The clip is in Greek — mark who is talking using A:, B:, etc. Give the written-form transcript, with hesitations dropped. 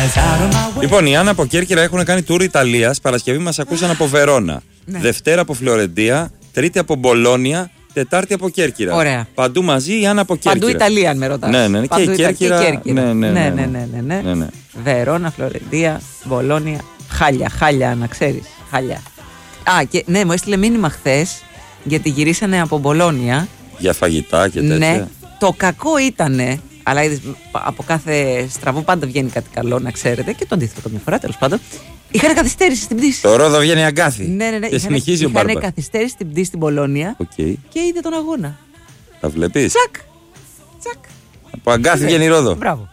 A: Λοιπόν, οι Άννα από Κέρκυρα έχουν κάνει tour Ιταλίας. Παρασκευή μας ακούσαν από Βερόνα.
B: Ναι.
A: Δευτέρα από Φλωρεντία. Τρίτη από Μπολόνια. Τετάρτη από Κέρκυρα.
B: Ωραία.
A: Παντού μαζί η Άννα από Κέρκυρα.
B: Παντού Ιταλία, αν με ρωτάς.
A: Ναι. Και η Κέρκυρα.
B: Ναι. Βερόνα, Φλωρεντία, Μπολόνια. Χάλια, να ξέρεις. Χάλια. Και ναι, μου έστειλε μήνυμα χθες γιατί γυρίσανε από Μπολόνια.
A: Για φαγητά και τέτοια.
B: Ναι. Το κακό ήτανε, αλλά είδες, από κάθε στραβό πάντα βγαίνει κάτι καλό, να ξέρετε, και το αντίθετο καμιά φορά, τέλος πάντων. Είχαν καθυστέρηση στην πτήση.
A: Το Ρόδο βγαίνει αγκάθι.
B: Ναι.
A: Και συνεχίζει ο Μπάρμπαρ.
B: Είχαν καθυστέρηση στην πτήση στην Πολώνια και είδε τον αγώνα.
A: Τα βλέπεις.
B: Τσακ.
A: Από αγκάθι βγαίνει Ρόδο.
B: Μπράβο.